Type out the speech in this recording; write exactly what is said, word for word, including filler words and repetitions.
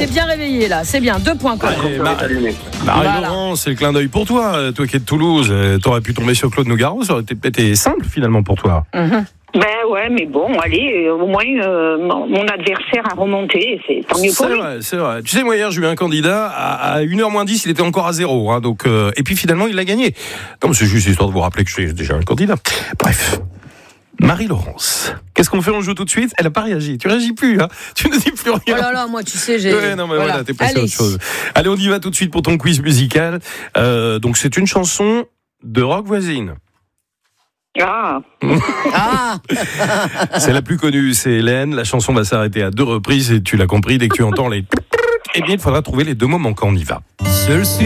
t'es bien réveillé là, c'est bien, deux points quand même. Allez, Mar- allumé. Marie-Laurent, Voilà. c'est le clin d'œil pour toi. Toi qui es de Toulouse, euh, t'aurais pu tomber sur Claude Nougaro, ça aurait été peut-être été simple finalement pour toi. Mhm. Ben ouais, mais bon, allez, euh, au moins euh, mon, mon adversaire a remonté, c'est tant mieux pour C'est lui. vrai, c'est vrai. Tu sais, moi hier, j'ai eu un candidat à, à une heure moins dix, il était encore à zéro. Hein, donc, euh, et puis finalement, il l'a gagné. Non, c'est juste histoire de vous rappeler que je suis déjà un candidat. Bref. Marie-Laurence, qu'est-ce qu'on fait? On joue tout de suite? Elle n'a pas réagi. Tu réagis plus, hein? Tu ne dis plus rien. Oh là là, moi tu sais, j'ai. Ouais, non, mais voilà, voilà t'es passé à Allez. autre chose. Allez, on y va tout de suite pour ton quiz musical. Euh, donc, c'est une chanson de rock voisine. Ah, Ah, C'est la plus connue, c'est Hélène. La chanson va s'arrêter à deux reprises et tu l'as compris, dès que tu entends les... Eh bien, il faudra trouver les deux mots manquants. On y va. Seul